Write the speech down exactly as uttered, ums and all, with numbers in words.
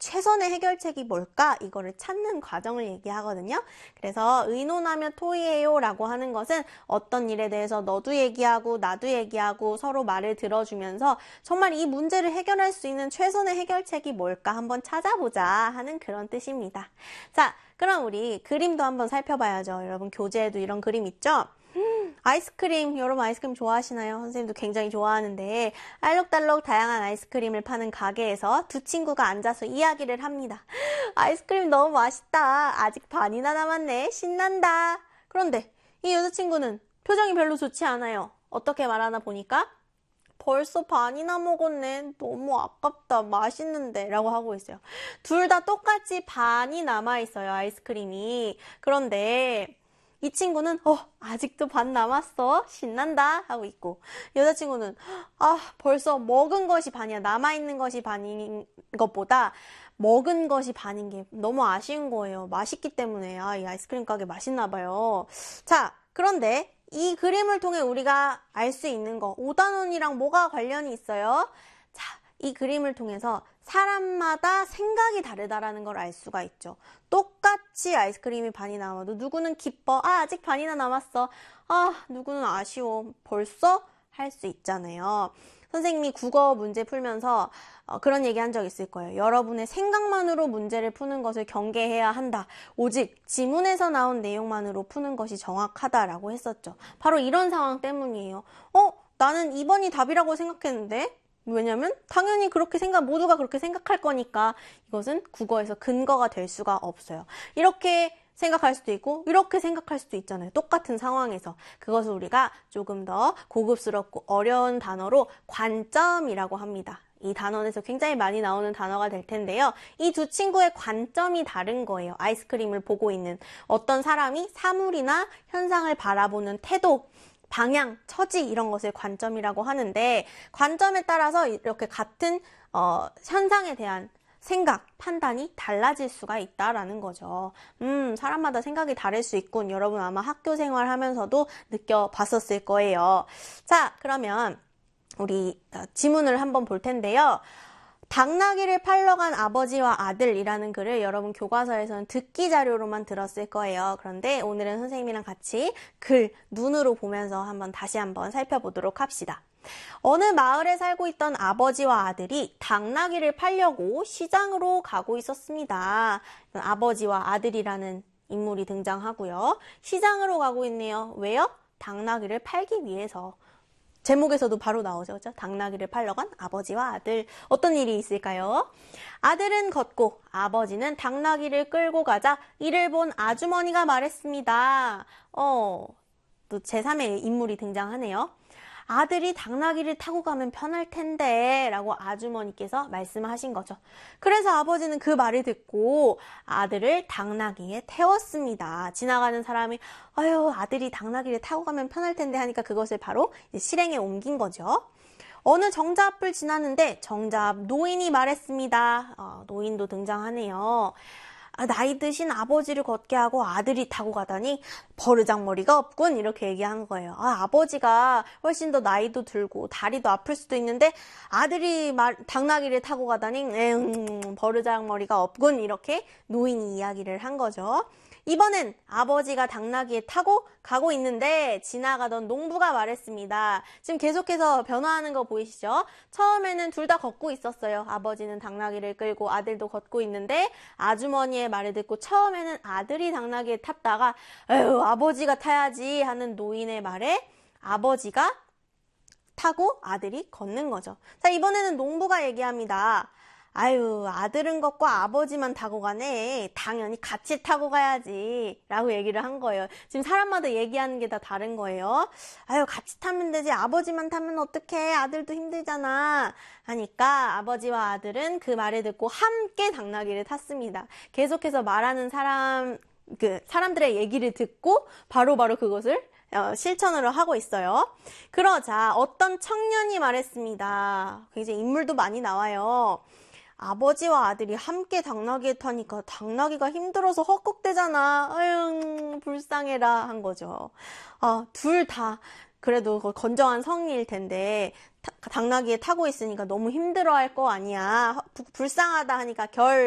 최선의 해결책이 뭘까? 이거를 찾는 과정을 얘기하거든요. 그래서 의논하며 토의해요 라고 하는 것은 어떤 일에 대해서 너도 얘기하고 나도 얘기하고 서로 말을 들어주면서 정말 이 문제를 해결할 수 있는 최선의 해결책이 뭘까 한번 찾아보자 하는 그런 뜻입니다. 자, 그럼 우리 그림도 한번 살펴봐야죠. 여러분 교재에도 이런 그림 있죠? 아이스크림, 여러분 아이스크림 좋아하시나요? 선생님도 굉장히 좋아하는데 알록달록 다양한 아이스크림을 파는 가게에서 두 친구가 앉아서 이야기를 합니다. 아이스크림 너무 맛있다. 아직 반이나 남았네. 신난다. 그런데 이 여자친구는 표정이 별로 좋지 않아요. 어떻게 말하나 보니까 벌써 반이나 먹었네. 너무 아깝다. 맛있는데 라고 하고 있어요. 둘 다 똑같이 반이 남아있어요. 아이스크림이. 그런데 이 친구는 어 아직도 반 남았어 신난다 하고 있고 여자친구는 아 벌써 먹은 것이 반이야 남아있는 것이 반인 것보다 먹은 것이 반인 게 너무 아쉬운 거예요. 맛있기 때문에 아, 이 아이스크림 가게 맛있나 봐요. 자 그런데 이 그림을 통해 우리가 알 수 있는 거 오 단원이랑 뭐가 관련이 있어요? 자, 이 그림을 통해서 사람마다 생각이 다르다라는 걸 알 수가 있죠. 똑같이 아이스크림이 반이 남아도 누구는 기뻐. 아, 아직 반이나 남았어. 아, 누구는 아쉬워. 벌써 할 수 있잖아요. 선생님이 국어 문제 풀면서 어, 그런 얘기 한 적 있을 거예요. 여러분의 생각만으로 문제를 푸는 것을 경계해야 한다. 오직 지문에서 나온 내용만으로 푸는 것이 정확하다라고 했었죠. 바로 이런 상황 때문이에요. 어? 나는 이 번이 답이라고 생각했는데 왜냐면 당연히 그렇게 생각 모두가 그렇게 생각할 거니까 이것은 국어에서 근거가 될 수가 없어요. 이렇게 생각할 수도 있고 이렇게 생각할 수도 있잖아요. 똑같은 상황에서. 그것을 우리가 조금 더 고급스럽고 어려운 단어로 관점이라고 합니다. 이 단원에서 굉장히 많이 나오는 단어가 될 텐데요. 이 두 친구의 관점이 다른 거예요. 아이스크림을 보고 있는 어떤 사람이 사물이나 현상을 바라보는 태도, 방향, 처지 이런 것을 관점이라고 하는데 관점에 따라서 이렇게 같은 어, 현상에 대한 생각, 판단이 달라질 수가 있다라는 거죠. 음, 사람마다 생각이 다를 수 있군. 여러분 아마 학교 생활하면서도 느껴봤었을 거예요. 자, 그러면 우리 지문을 한번 볼 텐데요. 당나귀를 팔러 간 아버지와 아들이라는 글을 여러분 교과서에서는 듣기 자료로만 들었을 거예요. 그런데 오늘은 선생님이랑 같이 글 눈으로 보면서 한번 다시 한번 살펴보도록 합시다. 어느 마을에 살고 있던 아버지와 아들이 당나귀를 팔려고 시장으로 가고 있었습니다. 아버지와 아들이라는 인물이 등장하고요. 시장으로 가고 있네요. 왜요? 당나귀를 팔기 위해서. 제목에서도 바로 나오죠. 그렇죠? 당나귀를 팔러 간 아버지와 아들. 어떤 일이 있을까요? 아들은 걷고 아버지는 당나귀를 끌고 가자 이를 본 아주머니가 말했습니다. 어, 또 제삼의 인물이 등장하네요. 아들이 당나귀를 타고 가면 편할 텐데 라고 아주머니께서 말씀하신 거죠. 그래서 아버지는 그 말을 듣고 아들을 당나귀에 태웠습니다. 지나가는 사람이 아유 아들이 당나귀를 타고 가면 편할 텐데 하니까 그것을 바로 실행에 옮긴 거죠. 어느 정자 앞을 지나는데 정자 앞 노인이 말했습니다. 어, 노인도 등장하네요. 아, 나이 드신 아버지를 걷게 하고 아들이 타고 가다니 버르장머리가 없군 이렇게 얘기한 거예요. 아, 아버지가 훨씬 더 나이도 들고 다리도 아플 수도 있는데 아들이 말, 당나귀를 타고 가다니 음, 버르장머리가 없군 이렇게 노인이 이야기를 한 거죠. 이번엔 아버지가 당나귀에 타고 가고 있는데 지나가던 농부가 말했습니다. 지금 계속해서 변화하는 거 보이시죠? 처음에는 둘 다 걷고 있었어요. 아버지는 당나귀를 끌고 아들도 걷고 있는데 아주머니의 말을 듣고 처음에는 아들이 당나귀에 탔다가 에휴 아버지가 타야지 하는 노인의 말에 아버지가 타고 아들이 걷는 거죠. 자, 이번에는 농부가 얘기합니다. 아유, 아들은 걷고 아버지만 타고 가네. 당연히 같이 타고 가야지. 라고 얘기를 한 거예요. 지금 사람마다 얘기하는 게 다 다른 거예요. 아유, 같이 타면 되지. 아버지만 타면 어떡해. 아들도 힘들잖아. 하니까 아버지와 아들은 그 말을 듣고 함께 당나귀를 탔습니다. 계속해서 말하는 사람, 그, 사람들의 얘기를 듣고 바로바로 바로 그것을 어, 실천으로 하고 있어요. 그러자 어떤 청년이 말했습니다. 굉장히 인물도 많이 나와요. 아버지와 아들이 함께 당나귀에 타니까 당나귀가 힘들어서 헉헉대잖아. 아유 불쌍해라 한 거죠. 아, 둘 다 그래도 건정한 성인일 텐데 타, 당나귀에 타고 있으니까 너무 힘들어할 거 아니야. 불쌍하다 하니까 결